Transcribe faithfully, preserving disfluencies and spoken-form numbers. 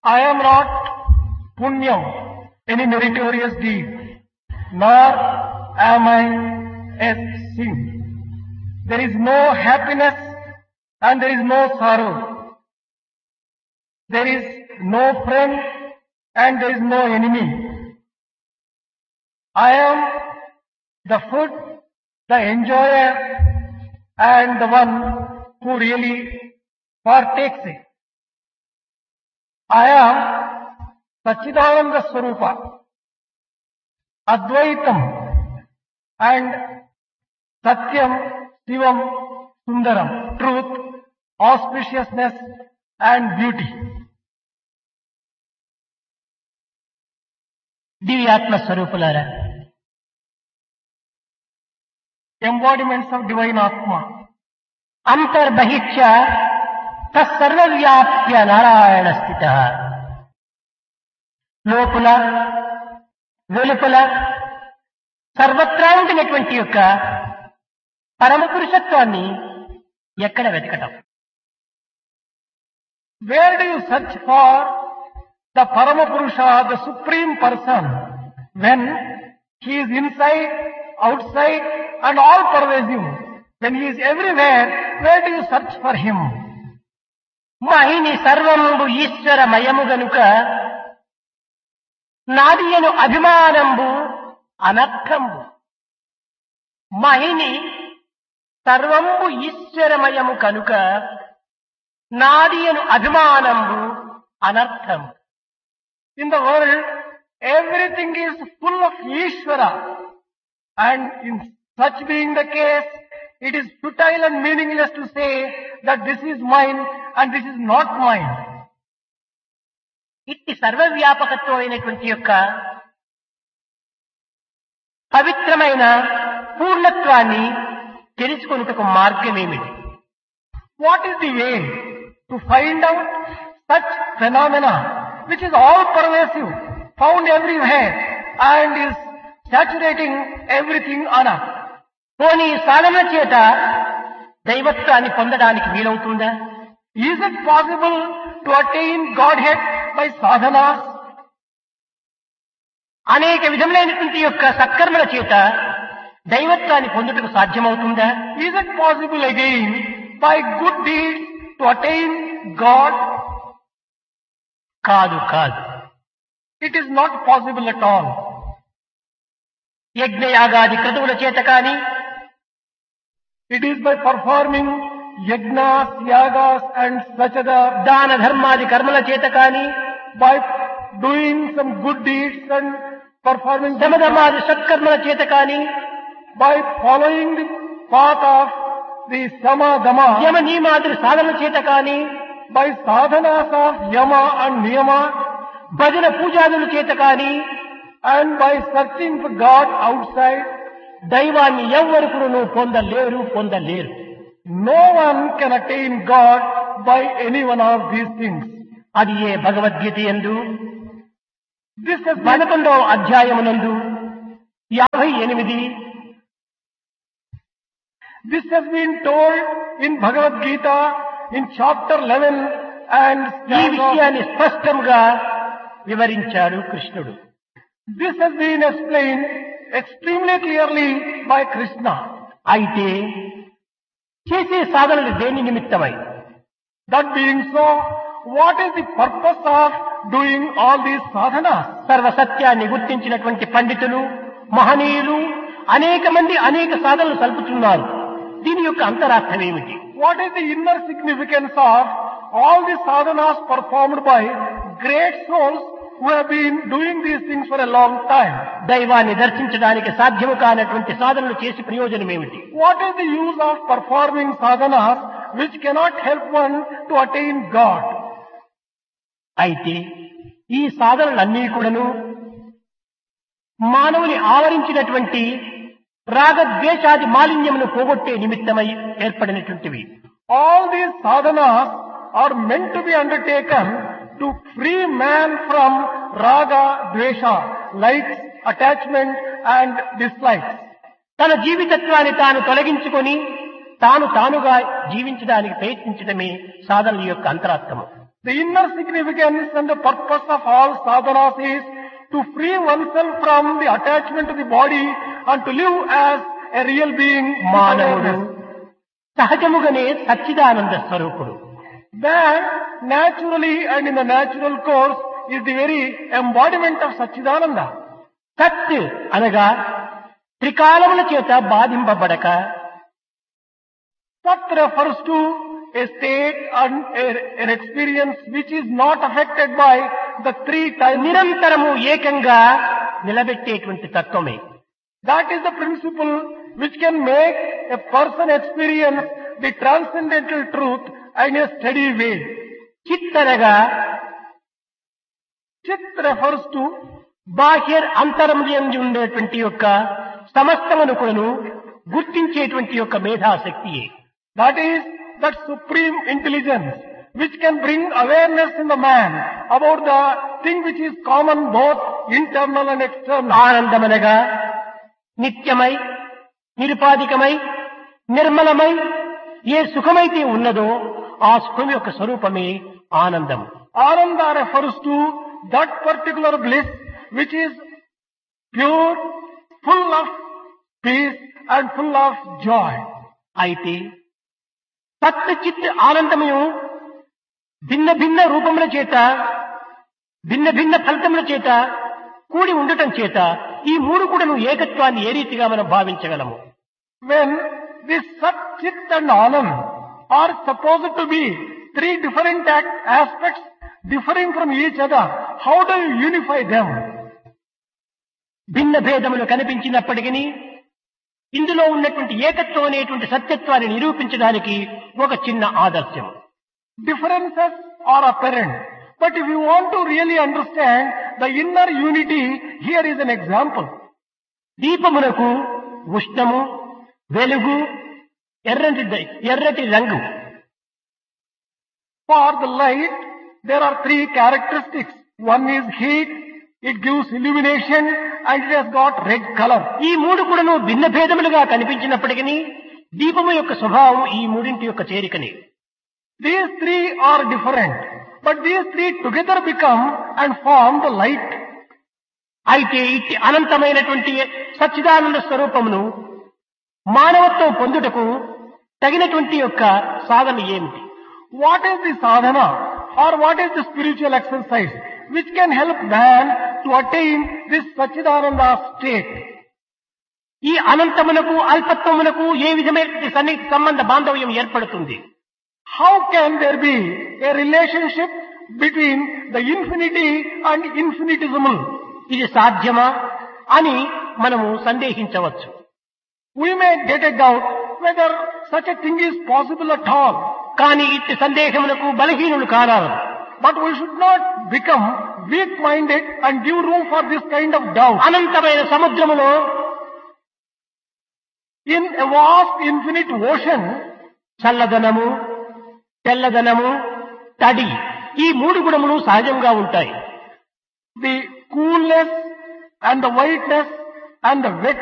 I am not punyam, any meritorious deed, nor am I a sin. There is no happiness and there is no sorrow. There is no friend and there is no enemy. I am the food, the enjoyer, and the one who really partakes it. I am Satchidananda Swarupa, Advaitam, and Satyam, Shivam, Sundaram, truth, auspiciousness, and beauty. దివ్యాత్మ స్వరూపులారా, Embodiments of divine Atma. అంతర్బహిష్య తత్సర్వవ్యాప్య Narayana స్థిత. లోపల వెలుపల సర్వత్రా ఉండినటువంటి యొక్క పరమ పురుషత్వాన్ని ఎక్కడ వెతకటం? Where do you search for the Paramapurusha, the Supreme Person, when He is inside, outside, and all pervasive? When He is everywhere, where do you search for Him? మహిని సర్వంబు ఈశ్వరమయము గనుక నాదియను అభిమానంబు అనర్థంబు. మహిని సర్వంబు ఈశ్వరమయము కనుక నాదియను అభిమానంబు అనర్థం. In the world, everything is full of Ishvara, and in such being the case, it is futile and meaningless to say that this is mine and this is not mine. ఇట్టి సర్వవ్యాపకత్వం అయినటువంటి యొక్క పవిత్రమైన పూర్ణత్వాన్ని తెలుసుకొనుటకు మార్గమేమిటి? What is the way to find out such phenomena which is all pervasive, found everywhere, and is saturating everything on earth? పోనీ సాధన చేత దైవత్వాన్ని పొందడానికి వీలవుతుందా? Is it possible to attain Godhead by sadhanas? అనేక విధములైనటువంటి యొక్క సత్కర్మల చేత దైవత్వాన్ని పొందుటకు సాధ్యమవుతుందా? Is it possible again by good deeds to attain God? కాదు కాదు. It is not possible at all. యజ్ఞయాగాది క్రతువుల చేత కానీ, It is by performing yajnas, yagas, and such other, దాన ధర్మాది కర్మల చేత కానీ, by doing some good deeds and performing good సమధర్మాది సత్కర్మల చేత కానీ, by following the path of the sama dama, యమ నియమాదుల సాధన చేత కానీ, by sadhanas of yama and niyama, భజన పూజాదుల చేత కానీ, and by searching for God outside, దైవాన్ని ఎవ్వరుకును పొందలేరు పొందలేరు. no one can attain God by any one of these things. అది ఏ భగవద్గీత యందు This has been, పదకొండవ అధ్యాయమునందు యాభై ఎనిమిది this has been told in Bhagavad Gita in chapter eleven and ఈ stanza. విషయాన్ని స్పష్టంగా వివరించాడు కృష్ణుడు. This has been explained extremely clearly by Krishna. అయితే చేసే సాధనలు దేని నిమిత్తమై? That being so, what is the purpose of doing all these sadhanas? సర్వసత్యాన్ని గుర్తించినటువంటి పండితులు, మహనీయులు అనేక మంది అనేక సాధనలు సల్పుతున్నారు. దీని యొక్క అంతరార్థం ఏమిటి? What is the inner significance of all the sadhanas performed by great souls who have been doing these things for a long time? దైవాన్ని దర్శించడానికి సాధ్యము కానటువంటి సాధనలు చేసి ప్రయోజనం ఏమిటి? What is the use of performing sadhanas which cannot help one to attain God? అయితే ఈ సాధనలన్నీ కూడాను మానవుని ఆవరించినటువంటి రాగద్వేషాది మాలిన్యమును పోగొట్టే నిమిత్తమై ఏర్పడినటువంటివి. All these sadhanas are meant to be undertaken to free man from raga, dvesha, likes, attachment and dislikes. తన జీవితత్వాన్ని తాను తొలగించుకొని తాను తానుగా జీవించడానికి ప్రయత్నించడమే సాధనల యొక్క అంతరార్థము. The inner significance and the purpose of all sadhanas is to free oneself from the attachment to the body and to live as a real being. మానవుడు సహజముగానే సచ్చిదానంద స్వరూపుడు. Man naturally and in the natural course is the very embodiment of Satchidananda. సత్ అనగా త్రికాలముల చేత బాధింపబడక, Sat refers to a state and a, an experience which is not affected by the three times. నిరంతరము ఏకంగా నిలబెట్టేటువంటి తత్వమే. That is the principle which can make a person experience the transcendental truth in a steady way. చిత్ అనగా Chit refers to బాహ్య అంతరంలో ఉండేటువంటి యొక్క సమస్తమును కూడాను గుర్తించేటువంటి యొక్క మేధాశక్తియే. that is that supreme intelligence which can bring awareness in the man about the thing which is common both internal and external. ఆనందమనగా నిత్యమై, నిరుపాధికమై, నిర్మలమై ఏ సుఖమైతే ఉన్నదో ఆ సుఖం యొక్క స్వరూపమే ఆనందం. Ananda refers to that particular bliss which is pure, full of peace and full of joy. అయితే సత్ చిత్ ఆనందము భిన్న భిన్న రూపముల చేత, భిన్న భిన్న ఫలితముల చేత కూడి ఉండటం చేత ఈ మూడు కూడాను ఏకత్వాన్ని ఏ రీతిగా మనం భావించగలము? When this Sat, Chit and Anand are supposed to be three different act aspects differing from each other, how do you unify them? భిన్న భేదములు కనిపించినప్పటికీ ఇందులో ఉన్నటువంటి ఏకత్వం అనేటువంటి సత్యత్వాన్ని నిరూపించడానికి ఒక చిన్న ఆదర్శం. Differences are apparent, but if you want to really understand the inner unity, here is an example. దీపమునకు ఉష్ణము, వెలుగు, ఎర్రటి ఎర్రటి రంగు. For the light, there are three characteristics. One is heat, it gives illumination, and it has got red color. ఈ మూడు కూడాను భిన్న భేదములుగా కనిపించినప్పటికీ దీపము యొక్క స్వభావం ఈ మూడింటి యొక్క చేరికని. These three are different, but these three together become and form the light. అయితే ఇట్టి అనంతమైనటువంటి సచ్చిదానంద స్వరూపమును మానవత్వం పొందుటకు తగినటువంటి యొక్క సాధన ఏమిటి? What is the sadhana or what is the spiritual exercise which can help man to attain this Satchidananda state? ఈ అనంతమునకు అల్పత్వమునకు ఏ విధమైన సన్నిహిత సంబంధ బాంధవ్యం ఏర్పడుతుంది? How can there be a relationship between the infinity and infinitesimal? ఇది సాధ్యమా అని మనము సందేహించవచ్చు. We may get a doubt whether such a thing is possible at all. కానీ ఇట్టి సందేహములకు బలహీనులు కారారు. But we should not become weak-minded and give room for this kind of doubt. అనంతమైన సముద్రములో In a vast infinite ocean, చల్లదనము, తెల్లదనము, తడి ఈ మూడు గుణములు సహజంగా ఉంటాయి. the coolness and the whiteness and the wet